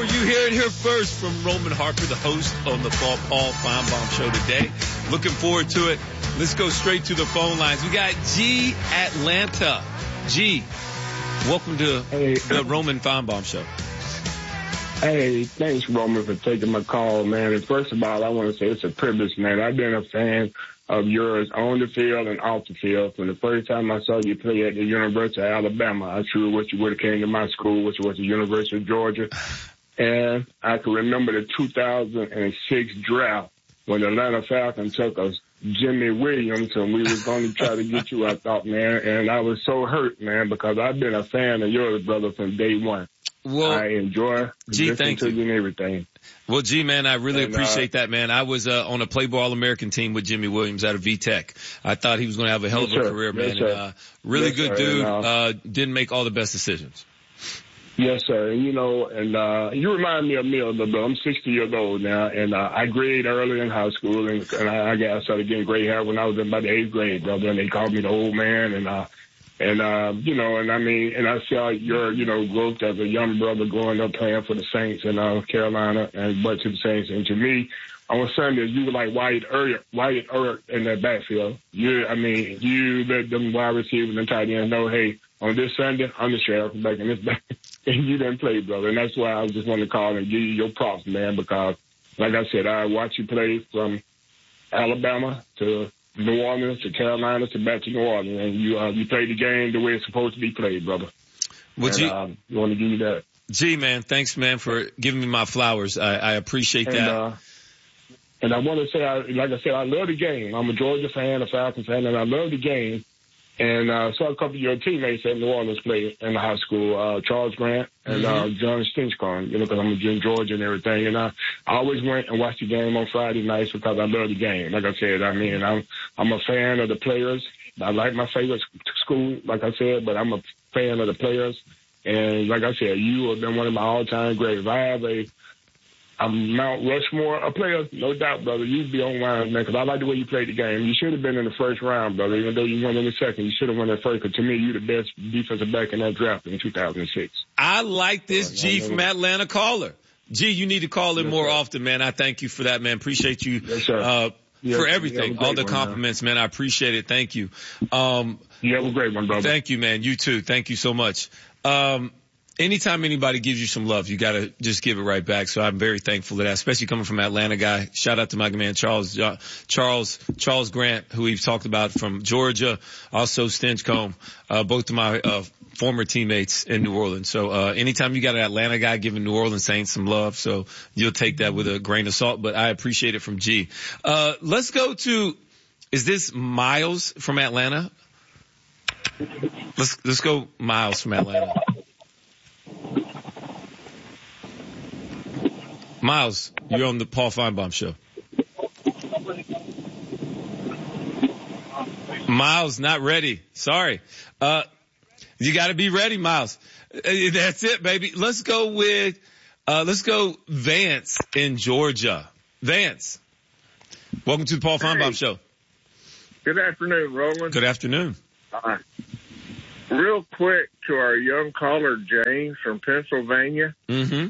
You hear it here first from Roman Harper, the host on the Paul Feinbaum Show today. Looking forward to it. Let's go straight to the phone lines. We got G Atlanta. G, welcome to the Roman Feinbaum Show. Hey, thanks, Roman, for taking my call, man. And first of all, I want to say it's a privilege, man. I've been a fan of yours on the field and off the field. From the first time I saw you play at the University of Alabama, I sure wish you would have came to my school, which was the University of Georgia. And I can remember the 2006 draft when the Atlanta Falcons took us Jimmy Williams, and we were going to try to get you, I thought, man. And I was so hurt, man, because I've been a fan of yours, brother, from day one. Well, I enjoy listening to you and everything. Well, G, man, I really appreciate that, man. I was on a Playboy All-American team with Jimmy Williams out of VTech. I thought he was going to have a hell of a career, man. And, really good dude. Didn't make all the best decisions. Yes, sir. And, you remind me of me a little bit. I'm 60 years old now, and I graded early in high school, and I started getting gray hair when I was in about the 8th grade, brother, and they called me the old man, and I saw your, growth as a young brother growing up playing for the Saints in Carolina and went to the Saints. And to me, on Sundays, you were like Wyatt Earp in that backfield. You let them wide receivers and tight ends know, hey, on this Sunday, I'm the sheriff back in this back. And you didn't play, brother. And that's why I just want to call and give you your props, man, because, like I said, I watched you play from Alabama to New Orleans to Carolina to back to New Orleans, and you played the game the way it's supposed to be played, brother. Well, you want to give you that. G, man, thanks, man, for giving me my flowers. I appreciate that. And I want to say, like I said, I love the game. I'm a Georgia fan, a Falcons fan, and I love the game. And saw a couple of your teammates at New Orleans play in the high school, Charles Grant and John Stinchcomb, because I'm in Georgia and everything. And I always went and watched the game on Friday nights because I love the game. Like I said, I'm a fan of the players. I like my favorite school, like I said, but I'm a fan of the players. And like I said, you have been one of my all-time greats. If I have a Mount Rushmore of players, no doubt, brother, you'd be on mine, man, because I like the way you played the game. You should have been in the first round, brother, even though you won in the second. You should have won that first, because to me, you're the best defensive back in that draft in 2006. I like this G from Atlanta caller. G, you need to call in more often, man. I thank you for that, man. Appreciate you for everything, all the compliments, man. I appreciate it. Thank you. You have a great one, brother. Thank you, man. You too. Thank you so much. Anytime anybody gives you some love, you gotta just give it right back. So I'm very thankful for that, especially coming from Atlanta guy. Shout out to my man Charles Grant, who we've talked about from Georgia, also Stinchcomb, both of my former teammates in New Orleans. So anytime you got an Atlanta guy giving New Orleans Saints some love, so you'll take that with a grain of salt. But I appreciate it from G. Let's go to, is this Miles from Atlanta? Let's go Miles from Atlanta. Miles, you're on the Paul Feinbaum Show. Miles, not ready. Sorry. You gotta be ready, Miles. That's it, baby. Let's go Vance in Georgia. Vance, welcome to the Paul Feinbaum Show. Good afternoon, Roland. Good afternoon. Real quick to our young caller, James from Pennsylvania. Mm-hmm.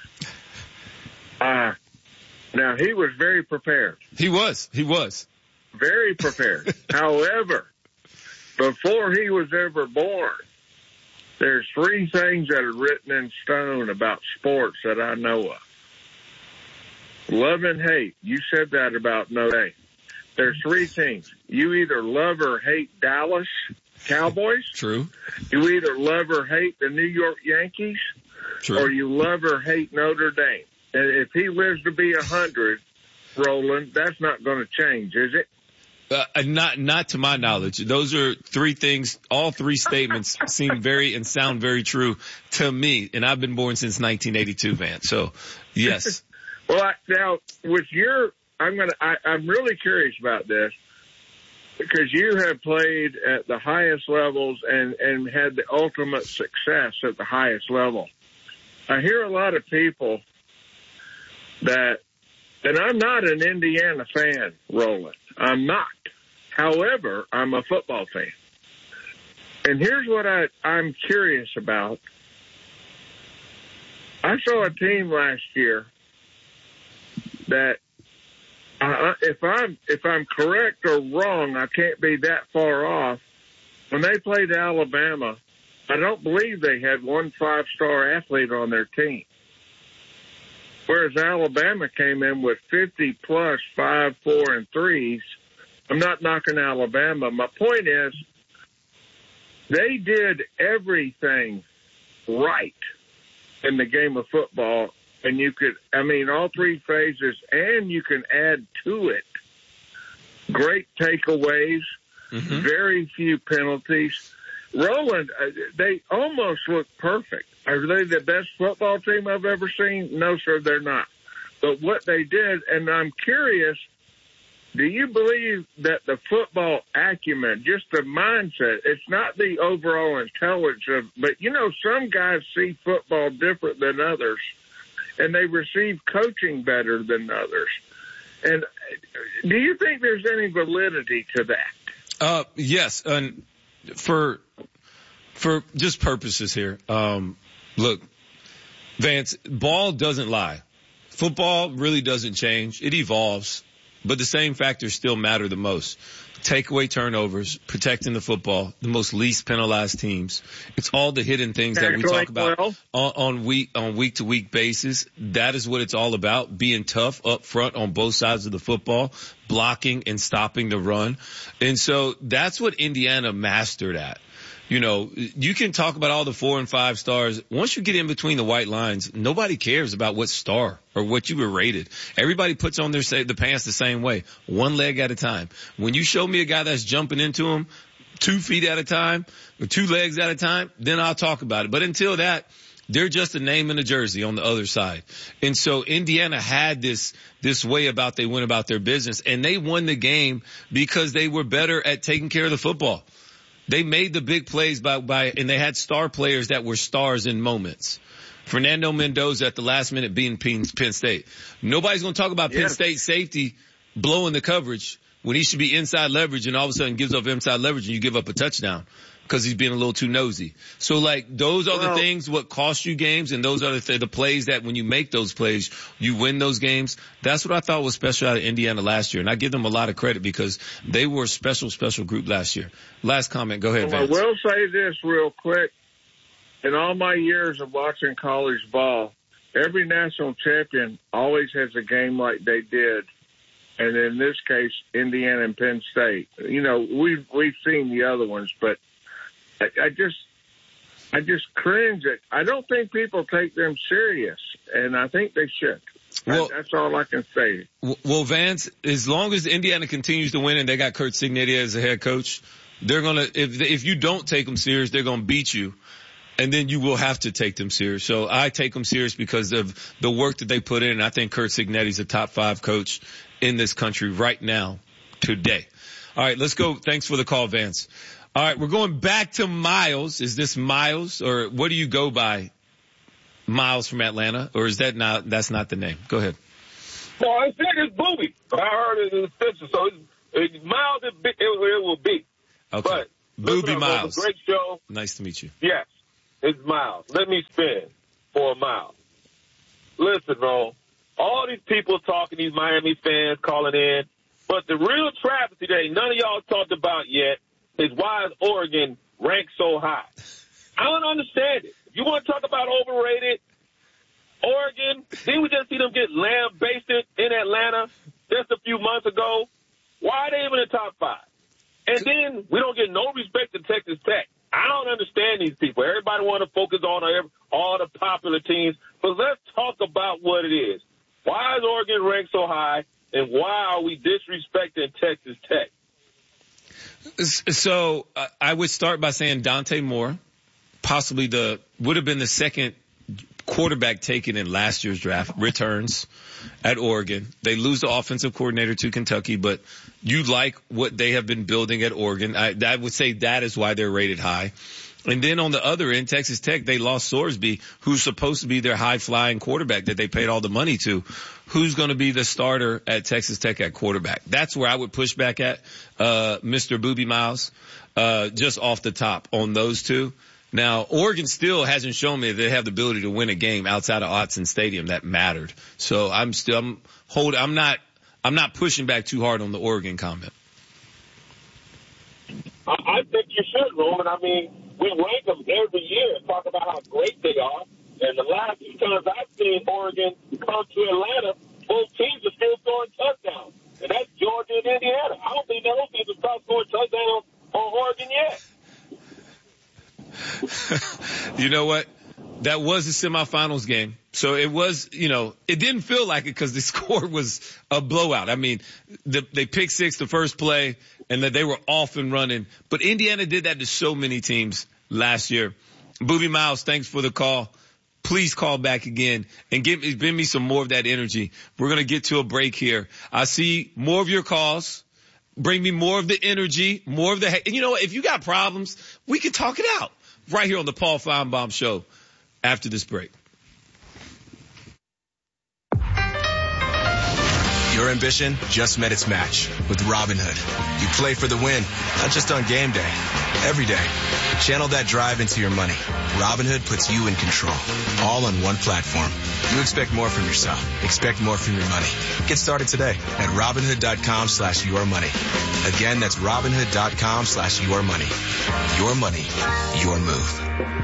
Now, he was very prepared. He was. Very prepared. However, before he was ever born, there's 3 things that are written in stone about sports that I know of. Love and hate. You said that about Notre Dame. There's 3 teams. You either love or hate Dallas Cowboys. True. You either love or hate the New York Yankees. True. Or you love or hate Notre Dame. And if he lives to be 100, Roland, that's not going to change, is it? Not to my knowledge. Those are 3 things. All 3 statements seem and sound very true to me. And I've been born since 1982, Van. So, yes. Well, now with I'm really curious about this because you have played at the highest levels and had the ultimate success at the highest level. I hear a lot of people and I'm not an Indiana fan, Roland. I'm not. However, I'm a football fan. And here's what I'm curious about. I saw a team last year that if I'm correct or wrong, I can't be that far off. When they played Alabama, I don't believe they had one 5-star athlete on their team. Whereas Alabama came in with 50-plus 5, 4, and 3s. I'm not knocking Alabama. My point is they did everything right in the game of football. And you could, all 3 phases, and you can add to it. Great takeaways, very few penalties. Roland, they almost look perfect. Are they the best football team I've ever seen? No, sir, they're not. But what they did, and I'm curious, do you believe that the football acumen, just the mindset, it's not the overall intelligence, but, some guys see football different than others, and they receive coaching better than others. And do you think there's any validity to that? Yes. And for just purposes here, look, Vance, ball doesn't lie. Football really doesn't change. It evolves, but the same factors still matter the most. Takeaway turnovers, protecting the football, the most least penalized teams. It's all the hidden things that we talk about on week-to-week basis. That is what it's all about, being tough up front on both sides of the football, blocking and stopping the run. And so that's what Indiana mastered at. You can talk about all the 4 and 5 stars. Once you get in between the white lines, nobody cares about what star or what you were rated. Everybody puts on the pants the same way, one leg at a time. When you show me a guy that's jumping into him 2 feet at a time or 2 legs at a time, then I'll talk about it. But until that, they're just a name in a jersey on the other side. And so Indiana had this way about they went about their business, and they won the game because they were better at taking care of the football. They made the big plays and they had star players that were stars in moments. Fernando Mendoza at the last minute beating Penn State. Nobody's going to talk about Penn State safety blowing the coverage when he should be inside leverage, and all of a sudden gives up inside leverage and you give up a touchdown because he's being a little too nosy. So those are the things what cost you games, and those are the plays that when you make those plays, you win those games. That's what I thought was special out of Indiana last year, and I give them a lot of credit because they were a special group last year. Last comment. Go ahead, Vance. I will say this real quick. In all my years of watching college ball, every national champion always has a game like they did. And in this case, Indiana and Penn State. We've seen the other ones, but I just cringe at. I don't think people take them serious, and I think they should. Well, that's all I can say. Well, Vance, as long as Indiana continues to win and they got Curt Cignetti as a head coach, they're gonna. If you don't take them serious, they're gonna beat you, and then you will have to take them serious. So I take them serious because of the work that they put in. And I think Curt Cignetti's a top 5 coach in this country right now, today. All right, let's go. Thanks for the call, Vance. All right, we're going back to Miles. Is this Miles, or what do you go by? Miles from Atlanta, or is that's not the name? Go ahead. No, I think it's Booby. I heard it in the picture, so it's Miles. It will be. Okay. But Booby Miles. Great show. Nice to meet you. Yes, it's Miles. Let me spin for a Miles. Listen, bro. All these people talking, these Miami fans calling in, but the real travesty that none of y'all talked about yet is why is Oregon ranked so high? I don't understand it. If you want to talk about overrated, Oregon, didn't we just see them get lambasted in Atlanta just a few months ago? Why are they even in the top 5? And then we don't get no respect to Texas Tech. I don't understand these people. Everybody want to focus on all the popular teams, but let's talk about what it is. Why is Oregon ranked so high, and why are we disrespecting Texas Tech? So I would start by saying Dante Moore, possibly would have been the second quarterback taken in last year's draft, returns at Oregon. They lose the offensive coordinator to Kentucky, but you like what they have been building at Oregon. I would say that is why they're rated high. And then on the other end, Texas Tech, they lost Sorsby, who's supposed to be their high-flying quarterback that they paid all the money to. Who's going to be the starter at Texas Tech at quarterback? That's where I would push back at Mr. Booby Miles, just off the top on those two. Now, Oregon still hasn't shown me that they have the ability to win a game outside of Autzen Stadium that mattered. So I'm not pushing back too hard on the Oregon comment. I think you should, Roman. I mean, we rank them every year and talk about how great they are. And the last few times I've seen Oregon come to Atlanta, both teams are still scoring touchdowns. And that's Georgia and Indiana. I don't think those teams have stopped scoring touchdowns on Oregon yet. You know what? That was the semifinals game. So it was, it didn't feel like it because the score was a blowout. I mean, they picked six the first play and that they were off and running. But Indiana did that to so many teams last year. Boobie Miles, thanks for the call. Please call back again and give me some more of that energy. We're going to get to a break here. I see more of your calls. Bring me more of the energy, more of the, and you know what? If you got problems, we can talk it out right here on the Paul Feinbaum Show after this break. Your ambition just met its match with Robinhood. You play for the win, not just on game day, every day. Channel that drive into your money. Robinhood puts you in control, all on one platform. You expect more from yourself. Expect more from your money. Get started today at Robinhood.com/yourmoney. Again, that's Robinhood.com/yourmoney. Your money, your move.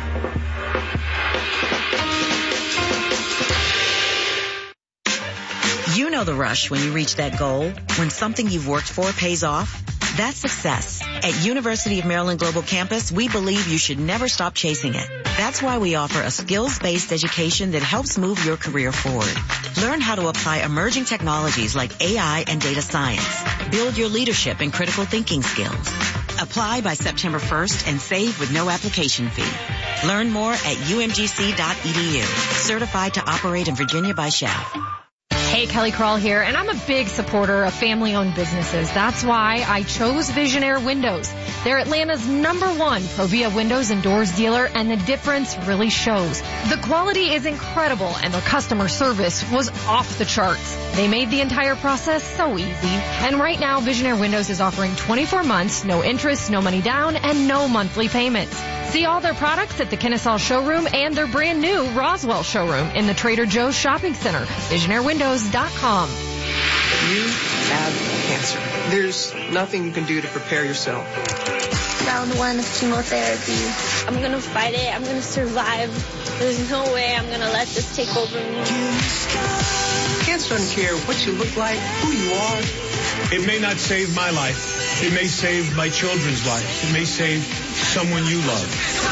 You know the rush when you reach that goal, when something you've worked for pays off. That's success. At University of Maryland Global Campus, we believe you should never stop chasing it. That's why we offer a skills-based education that helps move your career forward. Learn how to apply emerging technologies like AI and data science. Build your leadership and critical thinking skills. Apply by September 1st and save with no application fee. Learn more at umgc.edu. Certified to operate in Virginia by Shell. Hey, Kelly Crawl here, and I'm a big supporter of family-owned businesses. That's why I chose Visionaire Windows. They're Atlanta's #1 Provia windows and doors dealer, and the difference really shows. The quality is incredible, and their customer service was off the charts. They made the entire process so easy. And right now, Visionaire Windows is offering 24 months, no interest, no money down, and no monthly payments. See all their products at the Kennesaw showroom and their brand new Roswell showroom in the Trader Joe's Shopping Center. VisionaireWindows.com. You have cancer. There's nothing you can do to prepare yourself. Round 1 of chemotherapy. I'm going to fight it. I'm going to survive. There's no way I'm going to let this take over me. Cancer doesn't care what you look like, who you are. It may not save my life. It may save my children's lives. It may save someone you love.